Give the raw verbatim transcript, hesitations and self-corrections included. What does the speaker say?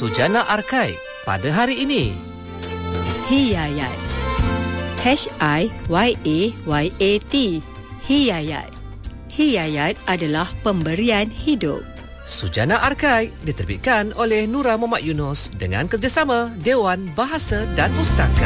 Sujana Arkai pada hari ini. Hiyayat. H I Y A Y A T. Hiyayat. Hiyayat adalah pemberian hidup. Sujana Arkai diterbitkan oleh Nura Muhammad Yunus dengan kerjasama Dewan Bahasa dan Pustaka.